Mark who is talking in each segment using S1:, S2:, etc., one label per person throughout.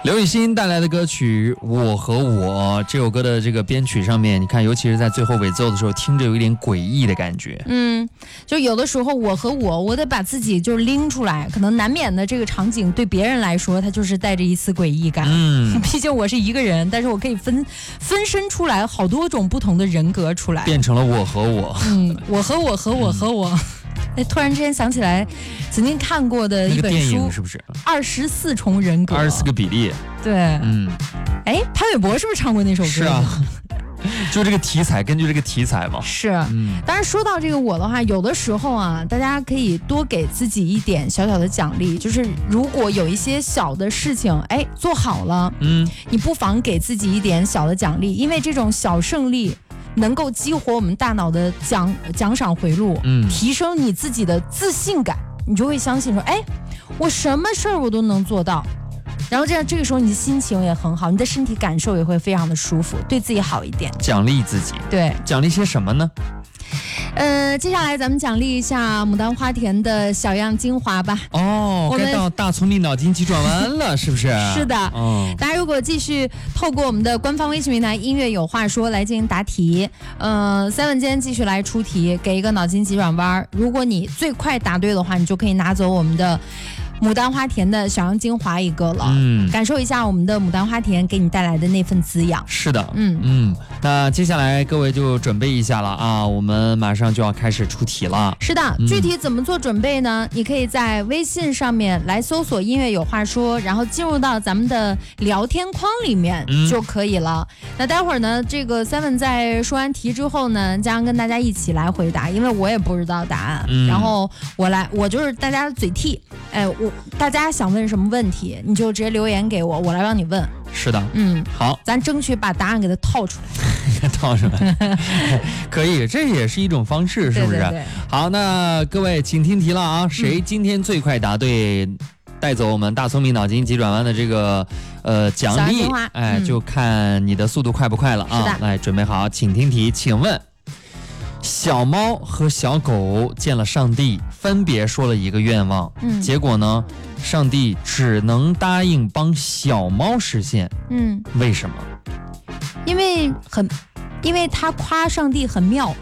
S1: 刘雨昕带来的歌曲《我和我》这首歌的这个编曲上面，你看，尤其是在最后尾奏的时候，听着有一点诡异的感觉。
S2: 就有的时候我和我得把自己就是拎出来，可能难免的这个场景对别人来说，它就是带着一丝诡异感。毕竟我是一个人，但是我可以分身出来好多种不同的人格出来，
S1: 变成了我和我。
S2: 我和我和我和我。突然之间想起来，曾经看过的一本书，
S1: 那个电影是不是
S2: ？24重人格
S1: ，24个比例。
S2: 对，潘玮柏是不是唱过那首歌？
S1: 是啊，就这个题材，根据这个题材嘛。
S2: 是，当然说到这个我的话，有的时候啊，大家可以多给自己一点小小的奖励，就是如果有一些小的事情，做好了，你不妨给自己一点小的奖励，因为这种小胜利能够激活我们大脑的奖赏回路，提升你自己的自信感，你就会相信说，我什么事儿我都能做到，然后这个时候你的心情也很好，你的身体感受也会非常的舒服，对自己好一点，
S1: 奖励自己。
S2: 对，
S1: 奖励些什么呢？
S2: 接下来咱们奖励一下牡丹花田的小样精华吧。
S1: 该到大聪明脑筋急转弯了，是不是？
S2: 是的。大家如果继续透过我们的官方微信平台音乐有话说来进行答题，Seven 今天继续来出题，给一个脑筋急转弯，如果你最快答对的话，你就可以拿走我们的牡丹花田的小样精华一个了，感受一下我们的牡丹花田给你带来的那份滋养。
S1: 是的，那接下来各位就准备一下了啊，我们马上就要开始出题了。
S2: 是的，具体怎么做准备呢？你可以在微信上面来搜索音乐有话说，然后进入到咱们的聊天框里面就可以了。那待会儿呢，这个 Seven 在说完题之后呢，将跟大家一起来回答，因为我也不知道答案，然后我就是大家的嘴替，大家想问什么问题，你就直接留言给我，我来帮你问。
S1: 是的，好，
S2: 咱争取把答案给它套出来。
S1: 套出来，可以，这也是一种方式，是不是？
S2: 对。
S1: 好，那各位请听题了啊！谁今天最快答对，带走我们大聪明脑筋急转弯的这个奖励，就看你的速度快不快了啊！来，准备好，请听题，请问。小猫和小狗见了上帝，分别说了一个愿望，结果呢，上帝只能答应帮小猫实现，为什么？
S2: 因为他夸上帝很妙。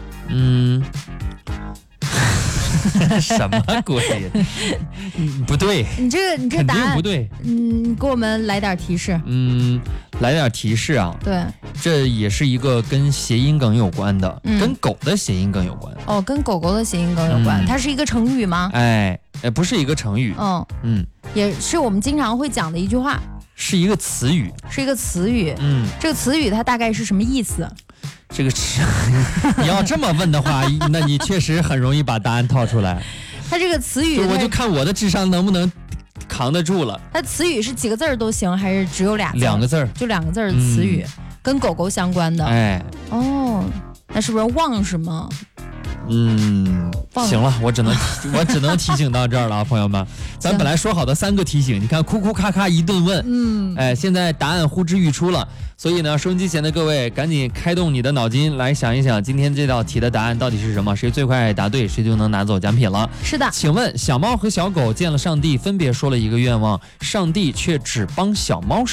S1: 什么鬼？不对，
S2: 你这答案
S1: 肯定不对。
S2: 给我们来点提示。
S1: 来点提示啊。
S2: 对，
S1: 这也是一个跟谐音梗有关的，跟狗的谐音梗有关。
S2: 跟狗狗的谐音梗有关。它是一个成语吗？
S1: 不是一个成语。
S2: 也是我们经常会讲的一句话。
S1: 是一个词语。
S2: 是一个词语。这个词语它大概是什么意思？
S1: 这个你要这么问的话，那你确实很容易把答案套出来。
S2: 它这个词语，
S1: 我就看我的智商能不能扛得住了。
S2: 它词语是几个字儿都行，还是只有俩字？
S1: 两个字儿，
S2: 就两个字儿的词语，跟狗狗相关的。那是不是忘什么？
S1: 行了，我只能提醒到这儿了，朋友们。咱本来说好的3个提醒，你看哭哭咔咔一顿问，现在答案呼之欲出了。所以呢，收音机前的各位，赶紧开动你的脑筋来想一想，今天这道题的答案到底是什么？谁最快答对，谁就能拿走奖品了。
S2: 是的。
S1: 请问，小猫和小狗见了上帝，分别说了一个愿望，上帝却只帮小猫